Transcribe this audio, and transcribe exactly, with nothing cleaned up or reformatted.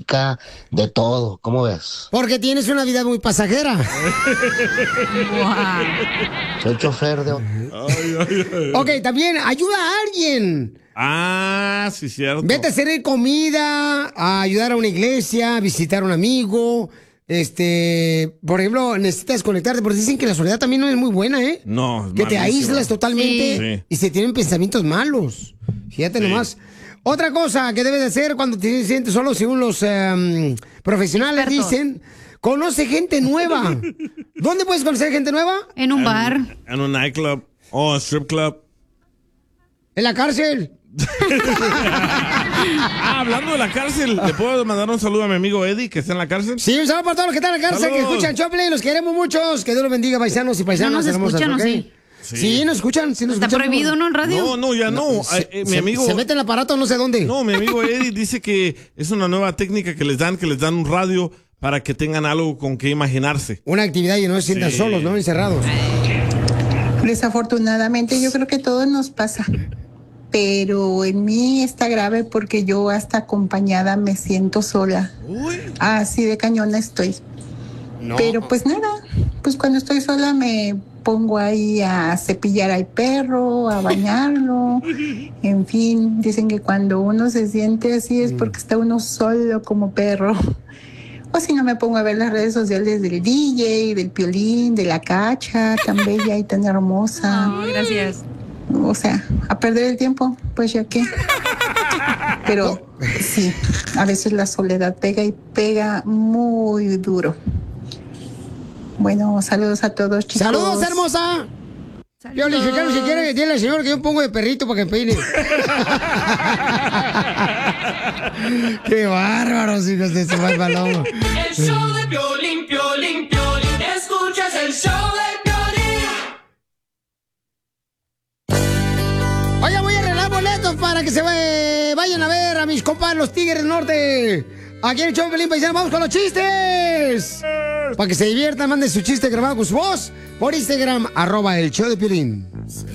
música, de todo. ¿Cómo ves? Porque tienes una vida muy pasajera. Wow. Soy chofer de... Ay, ay, ay. Ok, también ayuda a alguien. Ah, sí, cierto. Vete a hacer comida, a ayudar a una iglesia, a visitar a un amigo. Este, por ejemplo, necesitas conectarte, porque dicen que la soledad también no es muy buena, ¿eh? No, es que te malísimo. aíslas totalmente Sí. y se tienen pensamientos malos. Fíjate Sí. nomás. Otra cosa que debes de hacer cuando te sientes solo, según los um, profesionales Expertos. dicen, conoce gente nueva. ¿Dónde puedes conocer gente nueva? En un bar. En, en un nightclub o un strip club. En la cárcel. Ah, hablando de la cárcel, ¿le puedo mandar un saludo a mi amigo Eddie, que está en la cárcel? Sí, un saludo para todos los que están en la cárcel, que Saludos. escuchan Choplin, los queremos muchos. Que Dios los bendiga, paisanos y paisanas. ¿No nos hermosas, escuchan o ¿ok? sí? Sí. Sí. nos escuchan, sí nos ¿Está escuchan. prohibido, no, en radio? No, no, ya no. Se, Ay, eh, mi se- amigo... se mete en el aparato no sé dónde. No, mi amigo Eddie dice que es una nueva técnica que les dan, que les dan un radio para que tengan algo con que imaginarse. Una actividad y no se sientan Sí. solos, ¿no? Encerrados. Desafortunadamente yo creo que todo nos pasa, pero en mí está grave porque yo hasta acompañada me siento sola. Uy. Así de cañona estoy. Pero pues nada, pues cuando estoy sola me pongo ahí a cepillar al perro, a bañarlo, en fin, dicen que cuando uno se siente así es porque está uno solo como perro. O si no me pongo a ver las redes sociales del D J, del Piolín, de la Cacha, tan bella y tan hermosa. No, gracias. O sea, a perder el tiempo, pues ya qué. Pero sí, a veces la soledad pega y pega muy duro. Bueno, saludos a todos, chicos. ¡Saludos, hermosa! Yo le dije, claro, si quiere, dile al señor que yo pongo de perrito para que peine. ¡Qué bárbaros, hijos de su mal paloma! El show de Piolín, Piolín, Piolín. Escuchas el show de Piolín. Oye, voy a arreglar boletos para que se ve- vayan a ver a mis compas los Tigres del Norte. Aquí en el show de Piolín, paisano, vamos con los chistes. Para que se diviertan, manden su chiste grabado con su voz por Instagram, arroba el show de Piolín.